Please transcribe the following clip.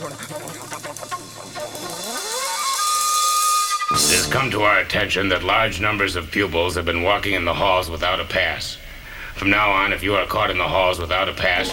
It has come to our attention that large numbers of pupils have been walking in the halls without a pass. From now on, if you are caught in the halls without a pass,